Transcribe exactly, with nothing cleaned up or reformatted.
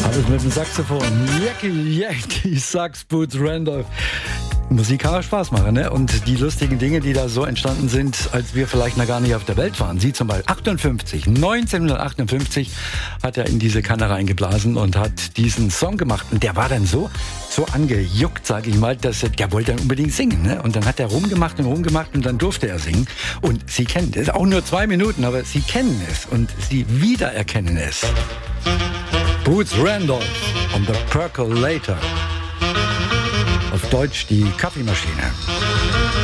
Alles mit dem Saxophon. Jackie, Jackie, Sax, Boots, Randolph. Musik kann auch Spaß machen, ne? Und die lustigen Dinge, die da so entstanden sind, als wir vielleicht noch gar nicht auf der Welt waren. Sie zum Beispiel achtundfünfzig, neunzehnhundertachtundfünfzig hat er in diese Kanne reingeblasen und hat diesen Song gemacht. Und der war dann so, so angejuckt, sage ich mal, dass er, der wollte dann unbedingt singen, ne? Und dann hat er rumgemacht und rumgemacht und dann durfte er singen. Und Sie kennen es, auch nur zwei Minuten, aber Sie kennen es und Sie wiedererkennen es. Boots Randolph on the Percolator. Auf Deutsch die Kaffeemaschine.